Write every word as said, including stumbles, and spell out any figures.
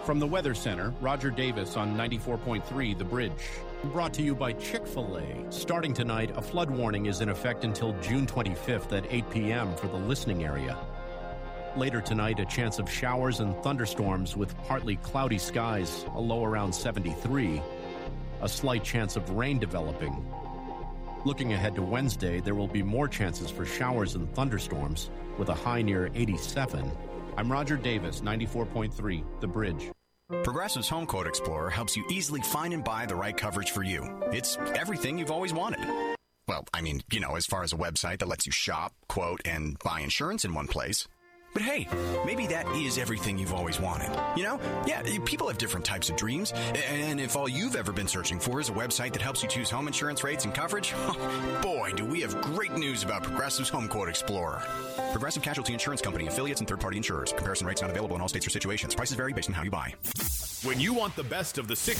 From the Weather Center, Roger Davis on ninety-four point three The Bridge. Brought to you by Chick-fil-A. Starting tonight, a flood warning is in effect until June twenty-fifth at eight p.m. for the listening area. Later tonight, a chance of showers and thunderstorms with partly cloudy skies, a low around seventy-three. A slight chance of rain developing. Looking ahead to Wednesday, there will be more chances for showers and thunderstorms with a high near eighty-seven. I'm Roger Davis, ninety-four point three The Bridge. Progressive's Home Quote Explorer helps you easily find and buy the right coverage for you. It's everything you've always wanted. Well, I mean, you know, as far as a website that lets you shop, quote, and buy insurance in one place. But hey, maybe that is everything you've always wanted. You know? Yeah, people have different types of dreams. And if all you've ever been searching for is a website that helps you choose home insurance rates and coverage, boy, do we have great news about Progressive's Home Quote Explorer. Progressive Casualty Insurance Company, affiliates, and third-party insurers. Comparison rates not available in all states or situations. Prices vary based on how you buy. When you want the best of the six